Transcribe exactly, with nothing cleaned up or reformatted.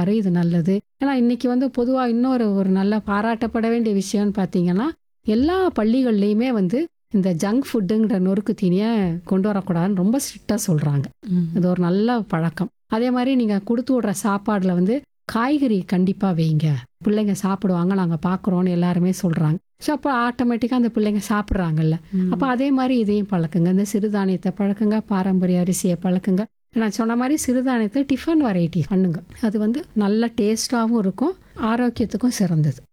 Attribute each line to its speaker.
Speaker 1: மாதிரி இது நல்லது. ஏன்னா இன்னைக்கு வந்து பொதுவா இன்னொரு ஒரு நல்ல பாராட்டப்பட வேண்டிய விஷயம்னு பார்த்தீங்கன்னா, எல்லா பள்ளிகள்லயுமே வந்து இந்த ஜங்க் ஃபுட்டுங்கிற நொறுக்கு தீனிய கொண்டு வரக்கூடாதுன்னு ரொம்ப ஸ்ட்ரிக்ட்டா சொல்றாங்க.
Speaker 2: ம்.
Speaker 1: இது ஒரு நல்ல பழக்கம். அதே மாரி நீங்க குடுத்து விடுற சாப்பாடுல வந்து காய்கறி கண்டிப்பா வைங்க. பிள்ளைங்க சாப்பிடுவாங்க, நாங்க பார்க்குறோம்னு எல்லாருமே சொல்றாங்க. ஸோ அப்போ ஆட்டோமேட்டிக்கா அந்த பிள்ளைங்க சாப்பிடுறாங்கல்ல.
Speaker 2: ம்.
Speaker 1: அப்ப அதே மாரி இதையும் பழக்குங்க. இந்த சிறுதானியத்த பழக்குங்க, பாரம்பரிய அரிசிய பழக்குங்க. நான் சொன்ன மாரி சிறுதானியத்த டிஃபன் வெரைட்டி பண்ணுங்க. அது வந்து நல்ல டேஸ்ட்டாவும் இருக்கும், ஆரோக்கியத்துக்கும் சிறந்தது.